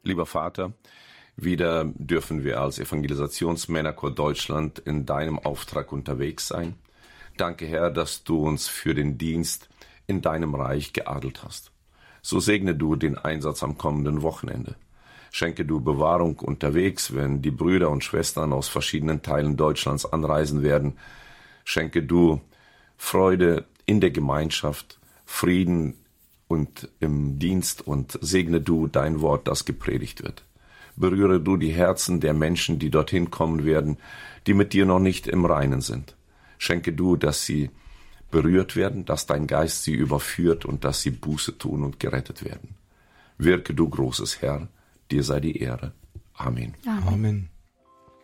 Lieber Vater, wieder dürfen wir als Evangelisationsmännerchor Deutschland in deinem Auftrag unterwegs sein. Danke, Herr, dass du uns für den Dienst in deinem Reich geadelt hast. So segne du den Einsatz am kommenden Wochenende. Schenke du Bewahrung unterwegs, wenn die Brüder und Schwestern aus verschiedenen Teilen Deutschlands anreisen werden. Schenke du Freude in der Gemeinschaft, Frieden und im Dienst und segne du dein Wort, das gepredigt wird. Berühre du die Herzen der Menschen, die dorthin kommen werden, die mit dir noch nicht im Reinen sind. Schenke du, dass sie berührt werden, dass dein Geist sie überführt und dass sie Buße tun und gerettet werden. Wirke du, großes Herr, dir sei die Ehre. Amen. Amen.